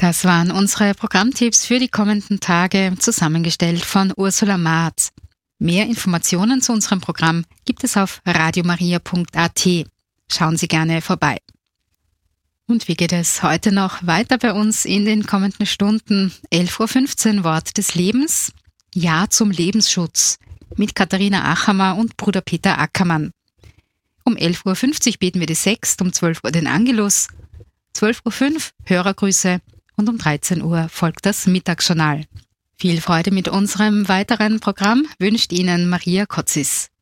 Das waren unsere Programmtipps für die kommenden Tage, zusammengestellt von Ursula Marz. Mehr Informationen zu unserem Programm gibt es auf radiomaria.at. Schauen Sie gerne vorbei. Und wie geht es heute noch weiter bei uns in den kommenden Stunden? 11.15 Uhr Wort des Lebens, Ja zum Lebensschutz mit Katharina Achamer und Bruder Peter Ackermann. Um 11.50 Uhr beten wir die Sext, um 12 Uhr den Angelus, 12.05 Uhr Hörergrüße und um 13 Uhr folgt das Mittagsjournal. Viel Freude mit unserem weiteren Programm wünscht Ihnen Maria Kotzis.